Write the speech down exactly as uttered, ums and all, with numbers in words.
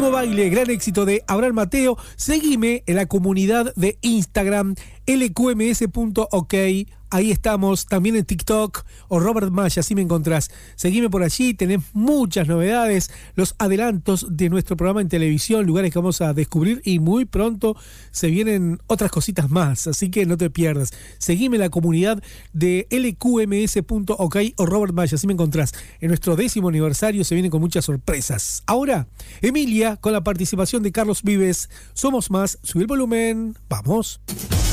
Último baile, gran éxito de Abraham Mateo. Seguime en la comunidad de Instagram, L Q M S punto ok. Ahí estamos, también en TikTok o Robert Maya, así me encontrás. Seguime por allí, tenés muchas novedades, los adelantos de nuestro programa en televisión, lugares que vamos a descubrir y muy pronto se vienen otras cositas más, así que no te pierdas. Seguime en la comunidad de L Q M S punto ok o Robert Maya, así me encontrás. En nuestro décimo aniversario se vienen con muchas sorpresas. Ahora, Emilia, con la participación de Carlos Vives, Somos Más, sube el volumen, vamos.